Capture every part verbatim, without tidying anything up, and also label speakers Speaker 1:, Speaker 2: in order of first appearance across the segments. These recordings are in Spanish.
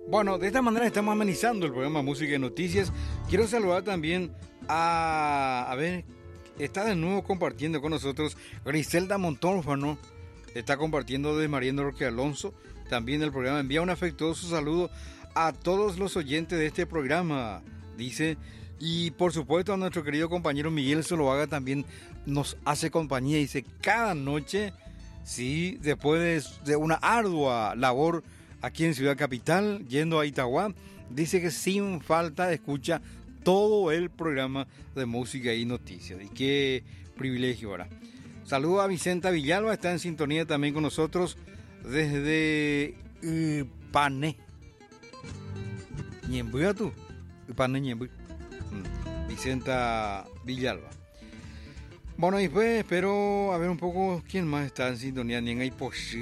Speaker 1: Bueno, de esta manera estamos amenizando el programa Música y Noticias. Quiero saludar también a... A ver, está de nuevo compartiendo con nosotros Griselda Montófano. Está compartiendo de Mariano Roque Alonso. También el programa envía un afectuoso saludo a todos los oyentes de este programa. Dice, y por supuesto a nuestro querido compañero Miguel Zuluaga también nos hace compañía. Dice, cada noche, sí, después de, de una ardua labor aquí en Ciudad Capital, yendo a Itagua, dice que sin falta escucha todo el programa de música y noticias. Y qué privilegio, ¿verdad? Saludo a Vicenta Villalba, está en sintonía también con nosotros desde Ipané. Ñembuya tú, Ipané Ñembuya. Vicenta Villalba. Bueno, y pues espero a ver un poco quién más está en sintonía. Ni en ahí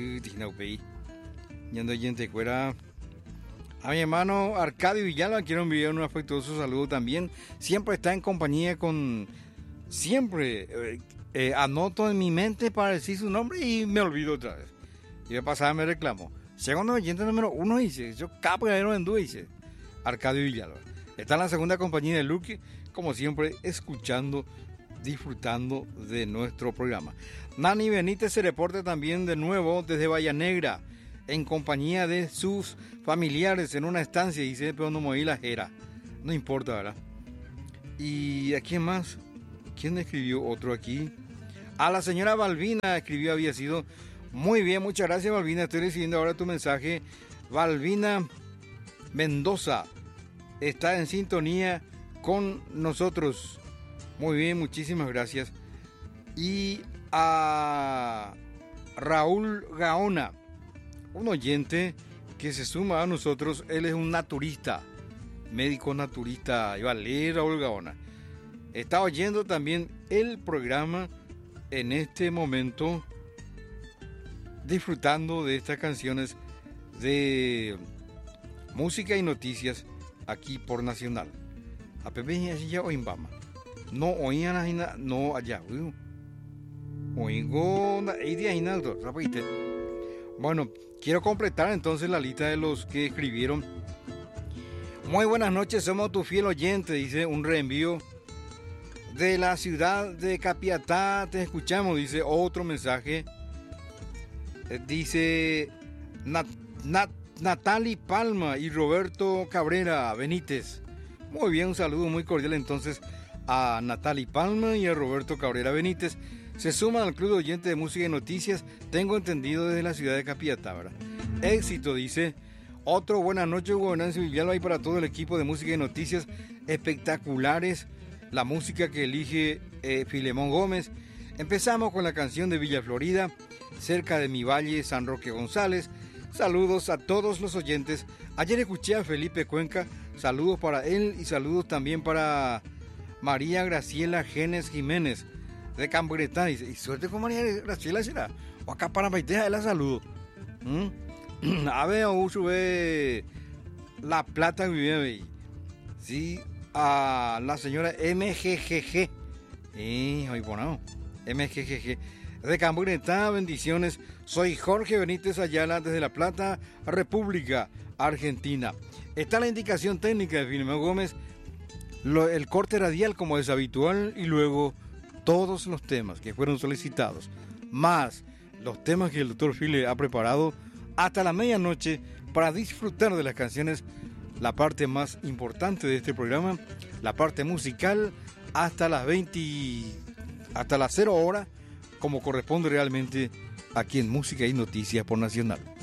Speaker 1: Yendo gente fuera. A mi hermano Arcadio Villalba quiero enviar un afectuoso saludo también. Siempre está en compañía con... Siempre eh, eh, anoto en mi mente para decir su nombre y me olvido otra vez. Y de pasada me reclamo. Segundo oyente número uno dice, yo capo de en dice Arcadio Villalba. Está en la segunda compañía de Luque, como siempre, escuchando, disfrutando de nuestro programa. Nani Benítez se reporta también de nuevo desde Bahía Negra, en compañía de sus familiares en una estancia, y dice, pero no moví la jera. No importa, ¿verdad? ¿Y a quién más? ¿Quién escribió otro aquí? A la señora Balbina escribió, había sido... Muy bien, muchas gracias, Balbina. Estoy recibiendo ahora tu mensaje. Balbina Mendoza está en sintonía con nosotros. Muy bien, muchísimas gracias. Y a Raúl Gaona, un oyente que se suma a nosotros. Él es un naturista, médico naturista. Iba a leer Raúl Gaona. Está oyendo también el programa en este momento, disfrutando de estas canciones de música y noticias aquí por Nacional. A Pepe ya oimbama. No oían nada, no allá. Oigo, repite. Bueno, quiero completar entonces la lista de los que escribieron. Muy buenas noches, somos tu fiel oyente, dice un reenvío de la ciudad de Capiatá. Te escuchamos, dice otro mensaje. Dice Nat, Nat, Natali Palma y Roberto Cabrera Benítez. Muy bien, un saludo muy cordial entonces a Natali Palma y a Roberto Cabrera Benítez. Se suman al club de oyentes de música y noticias, tengo entendido, desde la ciudad de Capiatá, ¿verdad? Éxito, dice. Otro buenas noches, Hugo Venancio Villalba, y para todo el equipo de música y noticias. Espectaculares la música que elige eh, Filemón Gómez. Empezamos con la canción de Villa Florida, Cerca de mi Valle, San Roque González. Saludos a todos los oyentes. Ayer escuché a Felipe Cuenca, saludos para él y saludos también para María Graciela Genes Jiménez de Camburetá. Y, y suerte con María Graciela será. O acá para Maiteja de la salud. ¿Mm? A ver, sube La Plata vive. Sí, a la señora M G G G. Y hoy bueno, M G G G. De Camburetá, bendiciones. Soy Jorge Benítez Ayala desde La Plata, República Argentina. Está la indicación técnica de Filemón Gómez, lo, el corte radial como es habitual, y luego todos los temas que fueron solicitados, más los temas que el doctor File ha preparado hasta la medianoche para disfrutar de las canciones, la parte más importante de este programa, la parte musical, hasta las veinte, hasta las cero horas, como corresponde realmente aquí en Música y Noticias por Nacional.